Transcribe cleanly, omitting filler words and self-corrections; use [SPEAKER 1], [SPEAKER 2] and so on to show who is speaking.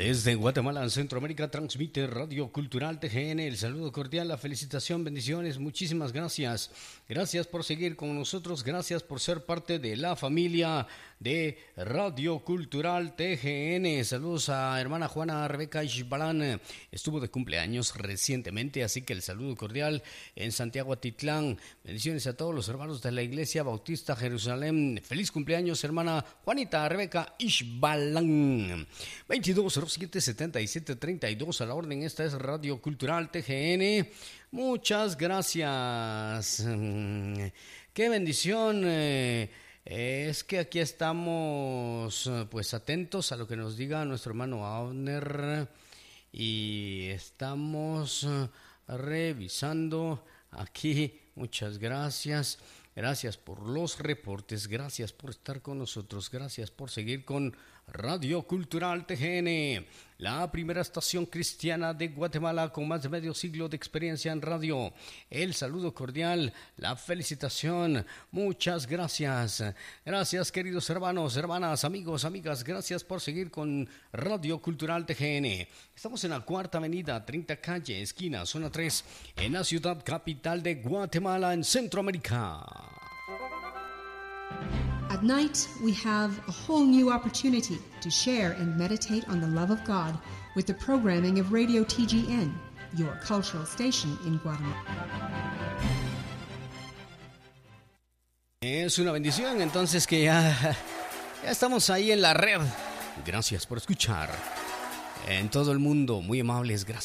[SPEAKER 1] Desde Guatemala, en Centroamérica, transmite Radio Cultural TGN. El saludo cordial, la felicitación, bendiciones, muchísimas gracias. Gracias por seguir con nosotros, gracias por ser parte de la familia de Radio Cultural TGN. Saludos a hermana Juana Rebeca Ishbalán, estuvo de cumpleaños recientemente, así que el saludo cordial en Santiago Atitlán. Bendiciones a todos los hermanos de la Iglesia Bautista Jerusalén. Feliz cumpleaños, hermana Juanita Rebeca Ishbalán. 2207-7732 a la orden. Esta es Radio Cultural TGN. Muchas gracias. Qué bendición. Es que aquí estamos pues atentos a lo que nos diga nuestro hermano Abner y estamos revisando aquí. Muchas gracias. Gracias por los reportes, gracias por estar con nosotros, gracias por seguir con Radio Cultural TGN, la primera estación cristiana de Guatemala con más de medio siglo de experiencia en radio. El saludo cordial, la felicitación, muchas gracias. Gracias, queridos hermanos, hermanas, amigos, amigas, gracias por seguir con Radio Cultural TGN. Estamos en la Cuarta Avenida, 30 Calle, esquina, zona 3, en la ciudad capital de Guatemala, en Centroamérica.
[SPEAKER 2] At night, we have a whole new opportunity to share and meditate on the love of God with the programming of Radio TGN, your cultural station in Guatemala.
[SPEAKER 1] Es una bendición, entonces, que ya estamos ahí en la red. Gracias por escuchar. En todo el mundo, muy amables, gracias.